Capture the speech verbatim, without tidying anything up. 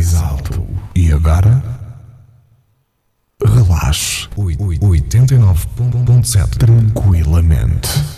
mais alto. E agora? Relaxe. oitenta e nove ponto sete. Tranquilamente.